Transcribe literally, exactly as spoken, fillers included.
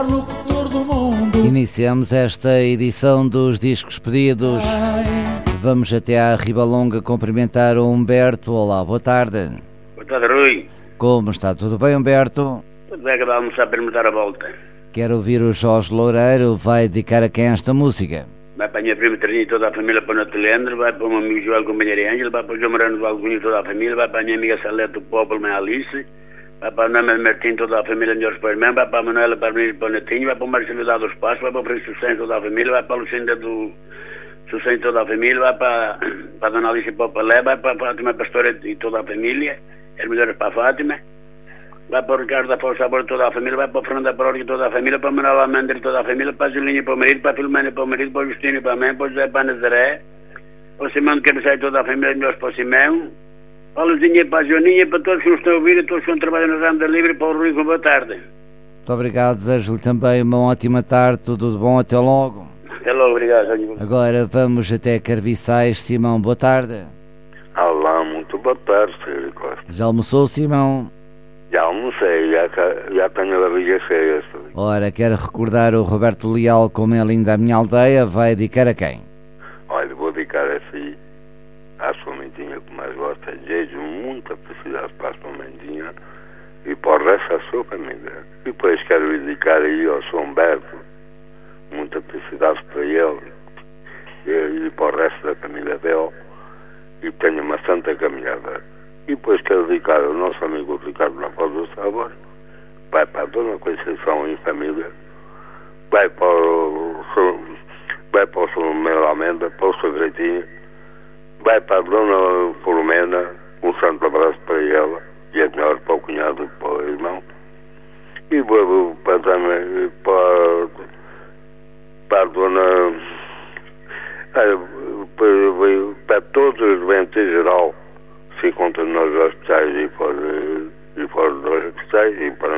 Iniciamos esta edição dos Discos Pedidos. Vamos até à Ribalonga cumprimentar o Humberto. Olá, boa tarde. Boa tarde, Rui. Como está? Tudo bem, Humberto? Tudo bem, acabamos de almoçar para me dar a volta. Quero ouvir o Jorge Loureiro. Vai dedicar a quem esta música? Vai para a minha prima Terninha e toda a família, para o Neto Leandro, vai para o meu amigo Joel Companheiro Ângelo, vai para o João Morano do Algodinho e toda a família, vai para a minha amiga Salete do Povo, mãe Alice, vai para a Ana Martim, toda a família, melhores para o irmão, vai para a Manuela, para o menino, para o Netinho, vai para o Marcelo da dos Passos, vai para o Príncipe Sucem, toda a família, vai para a Lucinda do Sucem, toda a família, vai para, para a Dona Alice e para o Palé, vai para a Fátima Pastora e toda a família, as melhores para a Fátima, vai para o Ricardo da Força Sabor e toda a família, vai para o Fernando da Prórdia e toda a família, para a Manuela Amanda e toda a família, para a Julinha e para o marido, para a Filomena e para o marido, para o Justino e para a mãe, para o José e para a Nazaré, para o Simão de Cabeçai e toda a família, melhores para o Simão, para a Luzinha e para a Joaninha, para todos que nos estão a ouvir e todos que trabalham na Randa Livre, para o Rui, boa tarde. Muito obrigado, desejo-lhe também uma ótima tarde, tudo de bom, até logo. Até logo, obrigado. Agora vamos até Carviçais. Simão, boa tarde. Olá, muito boa tarde, senhor Costa. Já almoçou, Simão? Já almocei, já, já tenho a barriga cheia. Ora, quero recordar o Roberto Leal, como é linda a minha aldeia, vai dedicar a quem? Olha, vou dedicar assim à sua mãezinha que mais gosta. Desejo muita felicidade para a sua mãezinha e para o resto da sua família. E depois quero dedicar aí ao São Humberto, muita felicidade para ele e, e para o resto da família dele, e tenha uma santa caminhada. E depois quero dedicar ao nosso amigo Ricardo na Foz do Sabor, vai para a Dona Conceição e família, vai para o vai para o São Melo Almenda, para o seu Greitinho, vai para a Dona Filomena, um santo abraço para ela, e é melhor para o cunhado e para o irmão, e vou para, também, para, para a Dona para, para todos os doentes em geral, se encontram nos hospitais e fora, e fora dos hospitais, e para